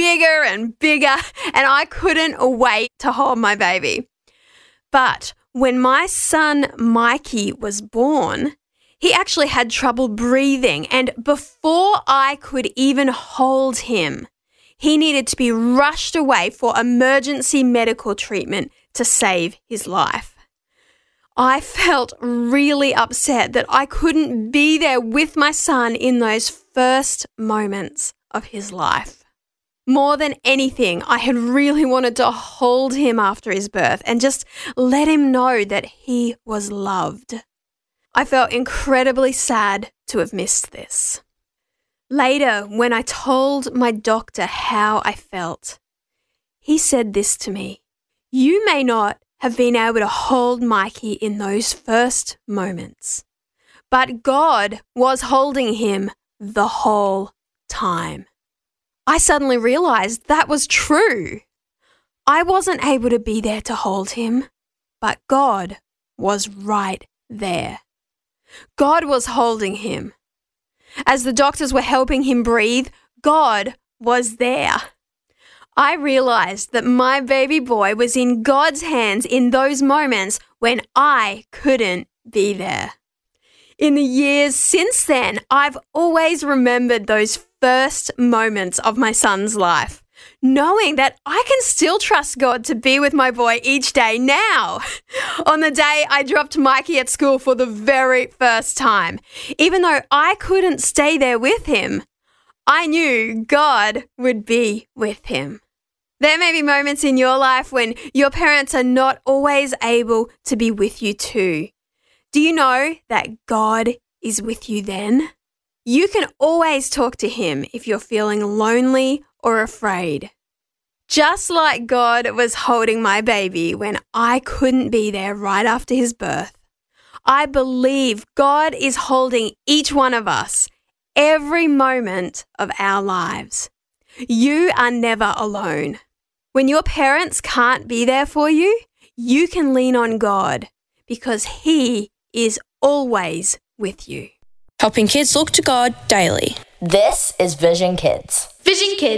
bigger and bigger, and I couldn't wait to hold my baby. But when my son Mikey was born, he actually had trouble breathing, and before I could even hold him, he needed to be rushed away for emergency medical treatment to save his life. I felt really upset that I couldn't be there with my son in those first moments of his life. More than anything, I had really wanted to hold him after his birth and just let him know that he was loved. I felt incredibly sad to have missed this. Later, when I told my doctor how I felt, he said this to me: "You may not have been able to hold Mikey in those first moments, but God was holding him the whole time." I suddenly realized that was true. I wasn't able to be there to hold him, but God was right there. God was holding him. As the doctors were helping him breathe, God was there. I realized that my baby boy was in God's hands in those moments when I couldn't be there. In the years since then, I've always remembered those first moments of my son's life, knowing that I can still trust God to be with my boy each day now. On the day I dropped Mikey at school for the very first time, even though I couldn't stay there with him, I knew God would be with him. There may be moments in your life when your parents are not always able to be with you too. Do you know that God is with you then? You can always talk to him if you're feeling lonely or afraid. Just like God was holding my baby when I couldn't be there right after his birth, I believe God is holding each one of us every moment of our lives. You are never alone. When your parents can't be there for you, you can lean on God because he is always with you. Helping kids look to God daily. This is Vision Kids. Vision Kids.